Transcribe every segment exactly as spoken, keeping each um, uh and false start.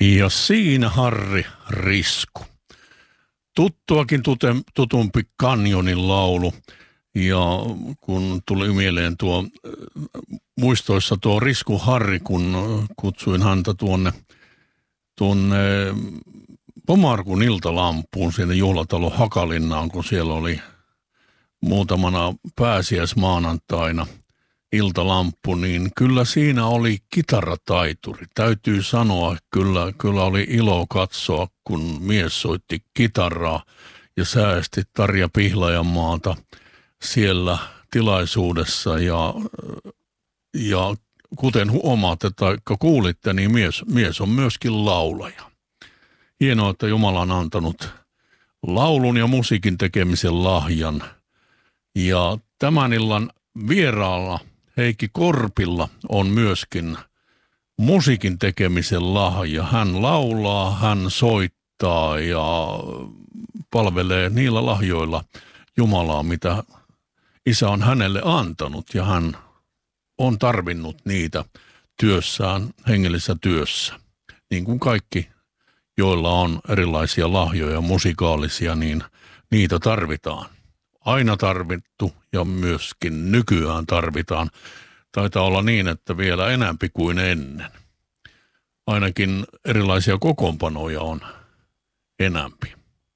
Ja siinä Harri Risku. Tuttuakin tute, tutumpi Kanjonin laulu. Ja kun tuli mieleen tuo muistoissa tuo Risku Harri, kun kutsuin häntä tuonne, tuonne Pomarkun iltalampuun sinne juhlatalo Hakalinnaan, kun siellä oli muutamana pääsiäismaanantaina iltalamppu, niin kyllä siinä oli kitarataituri. Täytyy sanoa, kyllä, kyllä oli ilo katsoa, kun mies soitti kitaraa ja säästi Tarja Pihlajanmaata siellä tilaisuudessa. Ja, ja kuten huomaatte tai kuulitte, niin mies, mies on myöskin laulaja. Hienoa, että Jumala on antanut laulun ja musiikin tekemisen lahjan. Ja tämän illan vieraalla Heikki Korpilla on myöskin musiikin tekemisen lahja. Hän laulaa, hän soittaa ja palvelee niillä lahjoilla Jumalaa, mitä Isä on hänelle antanut, ja hän on tarvinnut niitä työssään, hengellisessä työssä. Niin kuin kaikki, joilla on erilaisia lahjoja musikaalisia, niin niitä tarvitaan. Aina tarvittu ja myöskin nykyään tarvitaan. Taitaa olla niin, että vielä enämpi kuin ennen. Ainakin erilaisia kokoonpanoja on enämpi.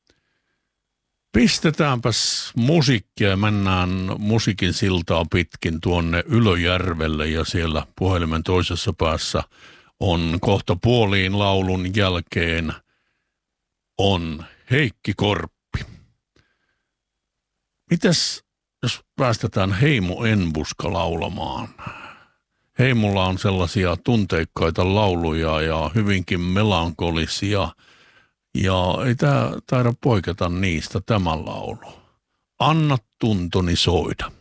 Pistetäänpäs musiikkia ja mennään musiikin siltaa pitkin tuonne Ylöjärvelle, ja siellä puhelimen toisessa päässä on kohta puoliin laulun jälkeen on Heikki Korppi. Mitäs jos päästetään Heimo Enbuska laulamaan? Heimolla on sellaisia tunteikkaita lauluja ja hyvinkin melankolisia, ja ei tämä taida poiketa niistä tämä laulu. Anna tuntoni soida.